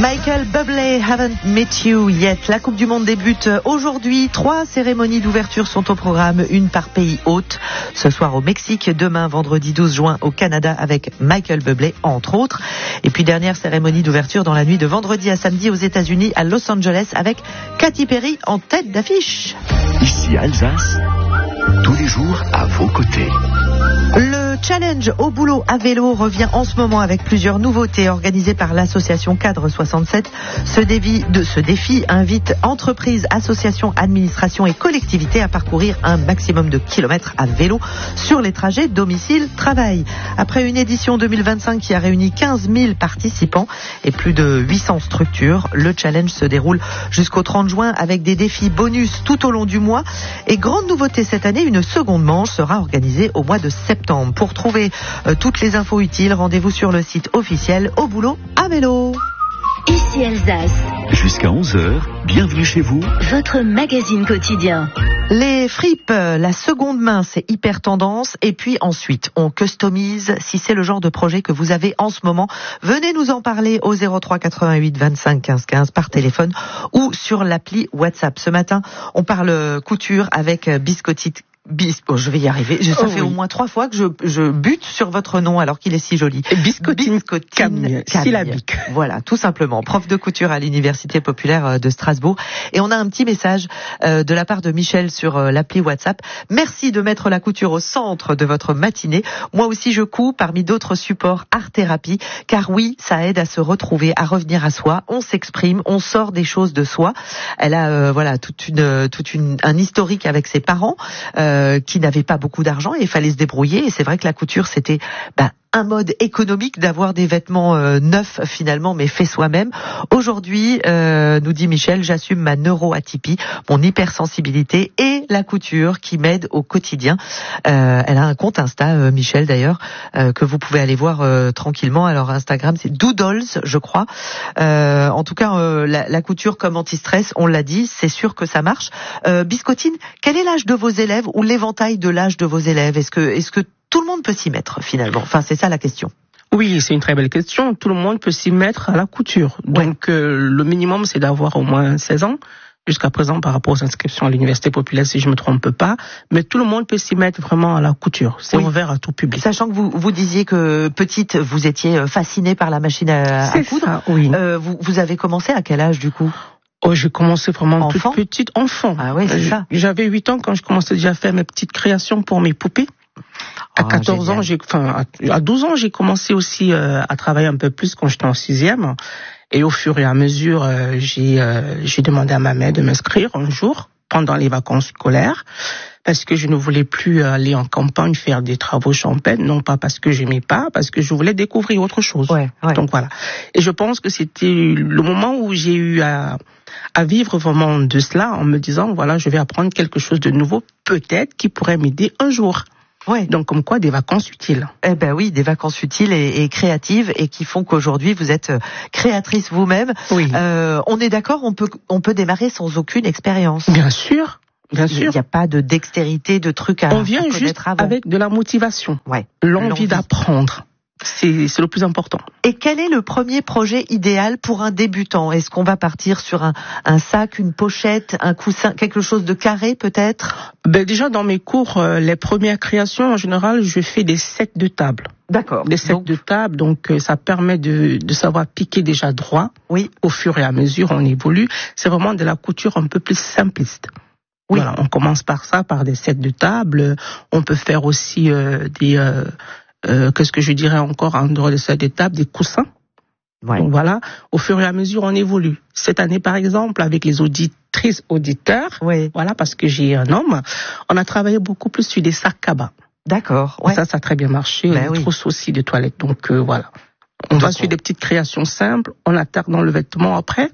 Michael Bublé, Haven't Met You Yet. La Coupe du Monde débute aujourd'hui. 3 cérémonies d'ouverture sont au programme, une par pays hôte. Ce soir au Mexique, demain vendredi 12 juin au Canada avec Michael Bublé, entre autres. Et puis dernière cérémonie d'ouverture dans la nuit de vendredi à samedi aux États-Unis, à Los Angeles, avec Katy Perry en tête d'affiche. Ici Alsace, tous les jours à vos côtés. Le challenge au boulot à vélo revient en ce moment avec plusieurs nouveautés organisées par l'association Cadre 67. Ce défi invite entreprises, associations, administrations et collectivités à parcourir un maximum de kilomètres à vélo sur les trajets domicile-travail. Après une édition 2025 qui a réuni 15 000 participants et plus de 800 structures, le challenge se déroule jusqu'au 30 juin avec des défis bonus tout au long du mois. Et grande nouveauté cette année, une seconde manche sera organisée au mois de septembre. Pour trouver toutes les infos utiles, rendez-vous sur le site officiel Au boulot à vélo. Ici Alsace. Jusqu'à 11h, bienvenue chez vous. Votre magazine quotidien. Les fripes, la seconde main, c'est hyper tendance. Et puis ensuite, on customise. Si c'est le genre de projet que vous avez en ce moment, venez nous en parler au 03 88 25 15 15 par téléphone ou sur l'appli WhatsApp. Ce matin, on parle couture avec Biscotti. Je vais y arriver. Ça fait au moins 3 fois que je bute sur votre nom alors qu'il est si joli. Biscottine Camille, syllabique. Voilà, tout simplement. Prof de couture à l'Université populaire de Strasbourg. Et on a un petit message de la part de Michel sur l'appli WhatsApp. Merci de mettre la couture au centre de votre matinée. Moi aussi je couds parmi d'autres supports art-thérapie. Car oui, ça aide à se retrouver, à revenir à soi. On s'exprime, on sort des choses de soi. Elle a un historique avec ses parents. Qui n'avaient pas beaucoup d'argent et il fallait se débrouiller. Et c'est vrai que la couture, c'était un mode économique d'avoir des vêtements neufs finalement, mais faits soi-même. Aujourd'hui, nous dit Michel, j'assume ma neuroatypie, mon hypersensibilité et la couture qui m'aide au quotidien. Elle a un compte Insta, Michel d'ailleurs, que vous pouvez aller voir tranquillement. Alors Instagram, c'est Doodles, je crois. En tout cas, la couture comme anti-stress, on l'a dit, c'est sûr que ça marche. Biscottine, quel est l'âge de vos élèves ou l'éventail de l'âge de vos élèves? Est-ce que tout le monde peut s'y mettre finalement? Enfin, c'est ça la question. Oui, c'est une très belle question. Tout le monde peut s'y mettre à la couture. Ouais. Donc, le minimum, c'est d'avoir au moins 16 ans. Jusqu'à présent, par rapport aux inscriptions à l'Université populaire, si je me trompe pas. Mais tout le monde peut s'y mettre vraiment à la couture. C'est ouvert à tout public. Sachant que vous disiez que petite, vous étiez fascinée par la machine à coudre. Ça, oui. Vous avez commencé à quel âge du coup? Oh, j'ai commencé vraiment toute petite, enfant. Ah oui, c'est ça. J'avais 8 ans quand je commençais déjà à faire mes petites créations pour mes poupées. À 14 ans, à 12 ans, j'ai commencé aussi à travailler un peu plus quand j'étais en 6e. Et au fur et à mesure, j'ai demandé à ma mère de m'inscrire un jour pendant les vacances scolaires parce que je ne voulais plus aller en campagne faire des travaux champêtres, non pas parce que j'aimais pas, parce que je voulais découvrir autre chose. Ouais. Donc voilà. Et je pense que c'était le moment où j'ai eu à vivre vraiment de cela en me disant, voilà, je vais apprendre quelque chose de nouveau, peut-être qui pourrait m'aider un jour. Ouais. Donc comme quoi des vacances utiles. Eh ben oui, des vacances utiles et créatives et qui font qu'aujourd'hui vous êtes créatrice vous-même. Oui. On est d'accord, on peut démarrer sans aucune expérience. Bien sûr. Bien sûr. Il n'y a pas de dextérité, de trucs à connaître avant. On vient juste avec de la motivation. Ouais. L'envie d'apprendre. C'est le plus important. Et quel est le premier projet idéal pour un débutant? Est-ce qu'on va partir sur un sac, une pochette, un coussin, quelque chose de carré peut-être? Déjà dans mes cours, les premières créations en général, je fais des sets de table. D'accord. Des sets de table, donc ça permet de savoir piquer déjà droit. Oui. Au fur et à mesure, on évolue. C'est vraiment de la couture un peu plus simpliste. Oui. Voilà, on commence par ça, par des sets de table. On peut faire aussi qu'est-ce que je dirais encore en dehors de ça, des tables, des coussins. Ouais. Donc voilà, au fur et à mesure, on évolue. Cette année, par exemple, avec les auditrices, auditeurs, voilà, parce que j'ai un homme, on a travaillé beaucoup plus sur des sacs cabas. D'accord. Ouais. Ça a très bien marché. Des trousses aussi de toilettes. Donc voilà. On va sur des petites créations simples. On attaque dans le vêtement après.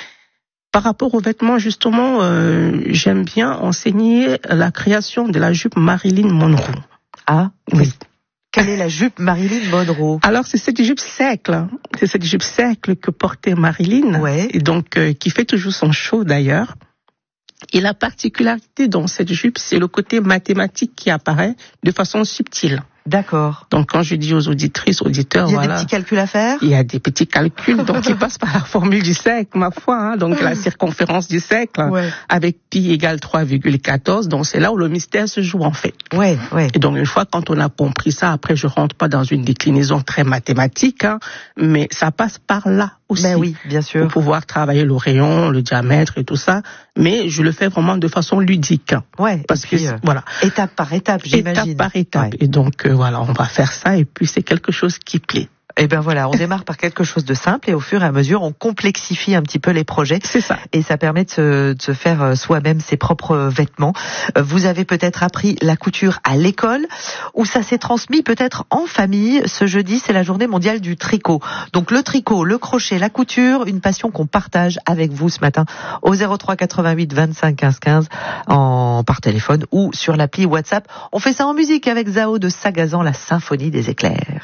Par rapport aux vêtements, justement, j'aime bien enseigner la création de la jupe Marilyn Monroe. Ah, oui. Quelle est la jupe Marilyn Monroe? Alors, c'est cette jupe cercle. C'est cette jupe cercle que portait Marilyn. Ouais. Et donc, qui fait toujours son show d'ailleurs. Et la particularité dans cette jupe, c'est le côté mathématique qui apparaît de façon subtile. D'accord. Donc quand je dis aux auditrices, auditeurs, il y a voilà, des petits calculs à faire. il y a des petits calculs, donc ils passent par la formule du cercle, ma foi, hein, donc la circonférence du cercle, Ouais. avec pi égale 3,14, donc c'est là où le mystère se joue en fait. Ouais. Et donc une fois quand on a compris ça, après je rentre pas dans une déclinaison très mathématique, hein, mais ça passe par là aussi. Ben oui, bien sûr. Pour pouvoir travailler le rayon, le diamètre et tout ça, mais je le fais vraiment de façon ludique. Ouais. Parce et puis, que voilà. étape par étape, j'imagine. Étape par étape. Ouais. Et donc voilà, on va faire ça et puis c'est quelque chose qui plaît. Et ben voilà, on démarre par quelque chose de simple et au fur et à mesure, on complexifie un petit peu les projets. C'est ça. Et ça permet de se faire soi-même ses propres vêtements. Vous avez peut-être appris la couture à l'école ou ça s'est transmis peut-être en famille. Ce jeudi, c'est la journée mondiale du tricot. Donc le tricot, le crochet, la couture, une passion qu'on partage avec vous ce matin au 03 88 25 15 15 par téléphone ou sur l'appli WhatsApp. On fait ça en musique avec Zao de Sagazan, la symphonie des éclairs.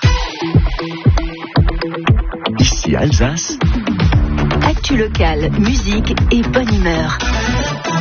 Ici Alsace. Actu locale, musique et bonne humeur.